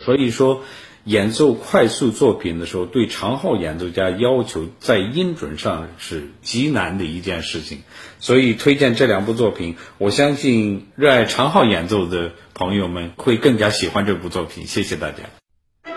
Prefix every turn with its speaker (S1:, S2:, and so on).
S1: 所以说演奏快速作品的时候，对长号演奏家要求在音准上是极难的一件事情。所以推荐这2部作品，我相信热爱长号演奏的朋友们会更加喜欢这部作品。谢谢大家。